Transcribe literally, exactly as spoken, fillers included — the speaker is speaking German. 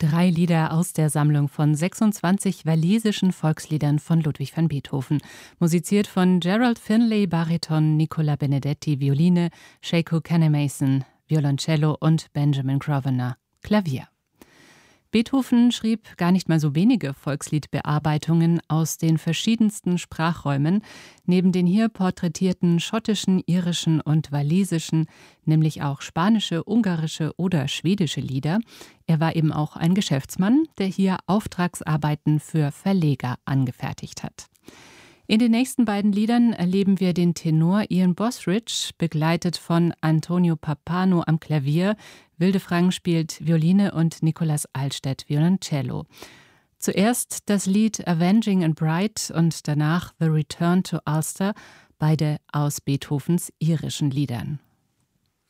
Drei Lieder aus der Sammlung von sechsundzwanzig walisischen Volksliedern von Ludwig van Beethoven. Musiziert von Gerald Finlay, Bariton, Nicola Benedetti, Violine, Sheku Kannemason, Violoncello und Benjamin Grosvenor, Klavier. Beethoven schrieb gar nicht mal so wenige Volksliedbearbeitungen aus den verschiedensten Sprachräumen, neben den hier porträtierten schottischen, irischen und walisischen, nämlich auch spanische, ungarische oder schwedische Lieder. Er war eben auch ein Geschäftsmann, der hier Auftragsarbeiten für Verleger angefertigt hat. In den nächsten beiden Liedern erleben wir den Tenor Ian Bostridge, begleitet von Antonio Pappano am Klavier. Wilde Frank spielt Violine und Nicolas Alstedt Violoncello. Zuerst das Lied Avenging and Bright und danach The Return to Ulster, beide aus Beethovens irischen Liedern.